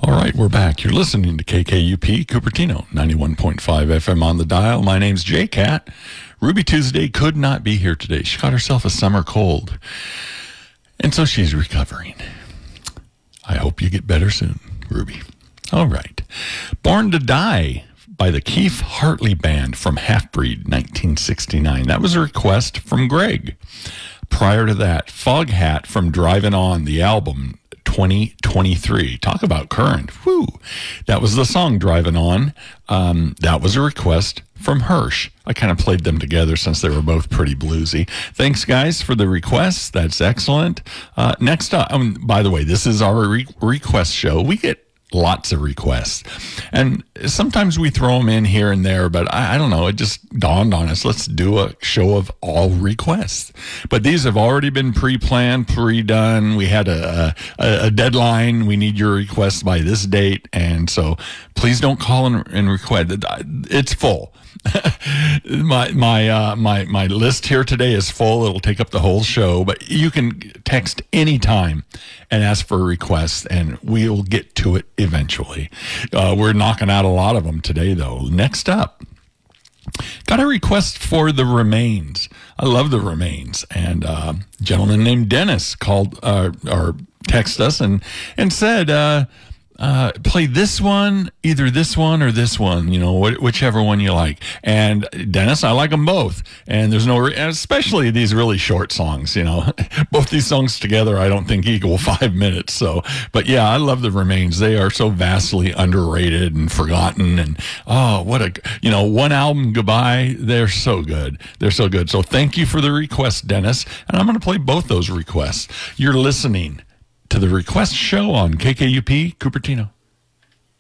All right, we're back. You're listening to KKUP Cupertino, 91.5 FM on the dial. My name's Jay Cat. Ruby Tuesday could not be here today. She got herself a summer cold, and so she's recovering. I hope you get better soon, Ruby. All right. Born to Die by the Keith Hartley Band from Half Breed, 1969. That was a request from Greg. Prior to that, Foghat from Driving On, the album, 2023. Talk about current. Woo. That was the song Driving On. That was a request from Hirsch. I kind of played them together since they were both pretty bluesy. Thanks, guys, for the requests. That's excellent. Next up, by the way, this is our request show. We get lots of requests, and sometimes we throw them in here and there, but I don't know, it just dawned on us, let's do a show of all requests. But these have already been pre-planned, pre-done. We had a deadline. We need your requests by this date, and so please don't call and request. It's full. My list here today is full. It'll take up the whole show, but you can text anytime and ask for a request, and we'll get to it eventually. We're knocking out a lot of them today, though. Next up, got a request for The Remains. I love The Remains, and a gentleman named Dennis called or texted us and said, play this one, either this one or this one, whichever one you like. And Dennis, I like them both. And there's especially these really short songs, both these songs together, I don't think equal 5 minutes. So, but yeah, I love The Remains. They are so vastly underrated and forgotten. And one album goodbye. They're so good. They're so good. So thank you for the request, Dennis. And I'm going to play both those requests. You're listening to the request show on KKUP Cupertino.